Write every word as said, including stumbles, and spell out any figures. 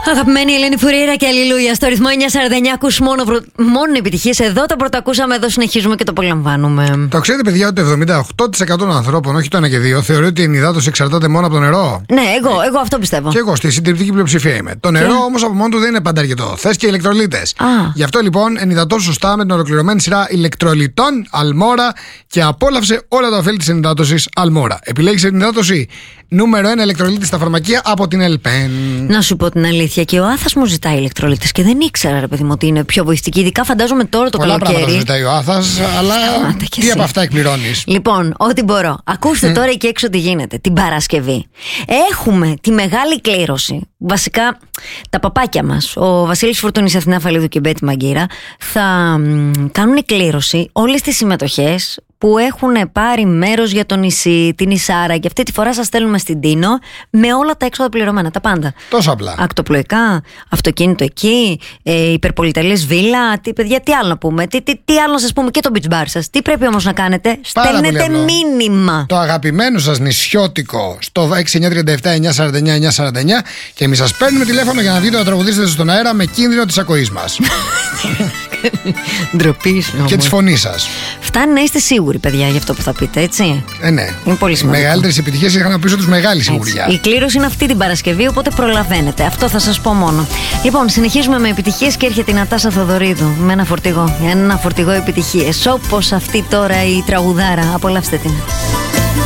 Αγαπημένη Ελένη Φουρίρα και αλληλούια στο ρυθμό εννιακόσια σαράντα εννιά. Ακούς μόνο, μόνο επιτυχίες. Εδώ τα πρωτοακούσαμε, εδώ συνεχίζουμε και το απολαμβάνουμε. Το ξέρετε, παιδιά, ότι το εβδομήντα οκτώ τοις εκατό των ανθρώπων, όχι το ένα και δύο, θεωρεί ότι η ενυδάτωση εξαρτάται μόνο από το νερό. Ναι, εγώ, εγώ αυτό πιστεύω. Και εγώ στη συντριπτική πλειοψηφία είμαι. Το νερό όμως από μόνο του δεν είναι πάντα αρκετό. Θες και ηλεκτρολίτες. Γι' αυτό λοιπόν ενυδατώσου σωστά με την ολοκληρωμένη σειρά ηλεκτρολιτών Αλμόρα και απόλαυσε όλα τα ωφέλη της ενυδάτωσης Αλμόρα. Επιλέγεις ενυδάτωση νούμερο ένα ηλεκτρολίτη στα φαρμακεία από την Ελπέν. Να σου πω την αλήθεια, και ο Άθας μου ζητάει ηλεκτρολίτες και δεν ήξερα, ρε παιδί μου, ότι είναι πιο βοηθητική. Ειδικά φαντάζομαι τώρα το πολλά καλοκαίρι. Πολλά πράγματα ζητάει ο Άθας, αλλά τι εσύ από αυτά εκπληρώνεις? Λοιπόν, ό,τι μπορώ. Ακούστε τώρα εκεί έξω τι γίνεται. Την Παρασκευή έχουμε τη μεγάλη κλήρωση. Βασικά, τα παπάκια μας, ο Βασίλης Φουρτούνης, Αθηνά Φαλίδου και Μπέτη Μαγκύρα, θα κάνουν κλήρωση όλες τις συμμετοχές που έχουν πάρει μέρος για το νησί, την Ισάρα, και αυτή τη φορά σας στέλνουμε στην Τίνο με όλα τα έξοδα πληρωμένα, τα πάντα. Τόσο απλά. Ακτοπλοϊκά, αυτοκίνητο εκεί, ε, υπερπολιτελής βίλα, τι, παιδιά, τι άλλο να πούμε, τι, τι, τι άλλο να σας πούμε, και το beach bar σας. Τι πρέπει όμως να κάνετε? Στέλνετε μήνυμα. Το αγαπημένο σας νησιώτικο στο έξι εννιά τρία επτά εννιά σαράντα εννιά εννιά σαράντα εννιά και εμείς σας παίρνουμε τηλέφωνο για να βγείτε να τραγουδήσετε στον αέρα με κίνδυνο της ακοής μας. Ντροπή σου. Και τη φωνή σας. Φτάνει να είστε σίγουροι, παιδιά, για αυτό που θα πείτε, έτσι. Ε, ναι. Είναι πολύ σημαντικό. Οι μεγαλύτερες επιτυχίες είχαν να πείσω τους μεγάλη σιγουριά. Η κλήρωση είναι αυτή την Παρασκευή, οπότε προλαβαίνετε. Αυτό θα σας πω μόνο. Λοιπόν, συνεχίζουμε με επιτυχίες και έρχεται η Νατάσα Θοδωρίδου με ένα φορτηγό. Ένα φορτηγό επιτυχίες. Όπως αυτή τώρα η τραγουδάρα. Απολαύστε την.